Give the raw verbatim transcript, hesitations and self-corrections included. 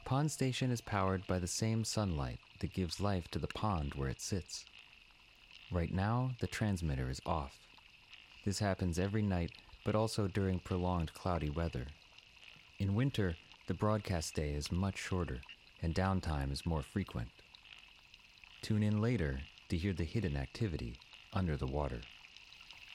Pond Station is powered by the same sunlight that gives life to the pond where it sits. Right now, the transmitter is off. This happens every night, but also during prolonged cloudy weather. In winter, the broadcast day is much shorter, and downtime is more frequent. Tune in later to hear the hidden activity under the water.